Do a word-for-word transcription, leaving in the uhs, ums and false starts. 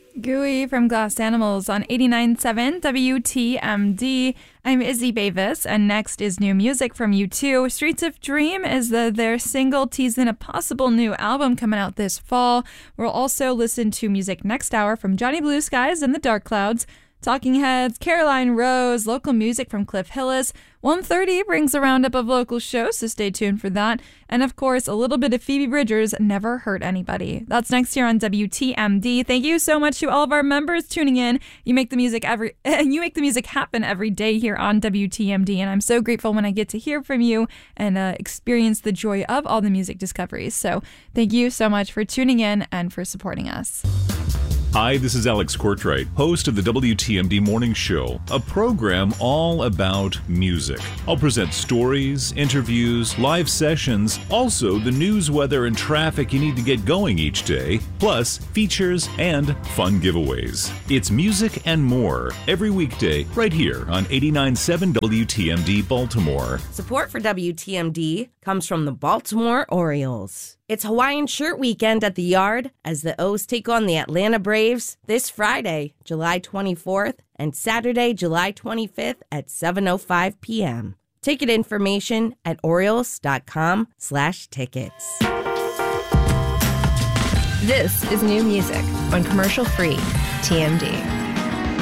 Gooey from Glass Animals on eighty-nine point seven W T M D. I'm Izzy Bavis, and next is new music from U two. Streets of Dream is the, their single teasing a possible new album coming out this fall. We'll also listen to music next hour from Johnny Blue Skies and the Dark Clouds, Talking Heads, Caroline Rose, local music from Cliff Hillis. one thirty brings a roundup of local shows, so stay tuned for that. And of course, a little bit of Phoebe Bridgers, Never Hurt Anybody. That's next here on W T M D. Thank you so much to all of our members tuning in. You make the music every you make the music happen every day here on W T M D, and I'm so grateful when I get to hear from you and uh, experience the joy of all the music discoveries. So thank you so much for tuning in and for supporting us. Hi, this is Alex Courtwright, host of the W T M D Morning Show, a program all about music. I'll present stories, interviews, live sessions, also the news, weather, and traffic you need to get going each day, plus features and fun giveaways. It's music and more every weekday right here on eighty-nine point seven W T M D Baltimore. Support for W T M D comes from the Baltimore Orioles. It's Hawaiian Shirt Weekend at the Yard as the O's take on the Atlanta Braves this Friday, July twenty-fourth, and Saturday, July twenty-fifth at seven oh five p.m. Ticket information at Orioles.com slash tickets. This is new music on commercial-free T M D.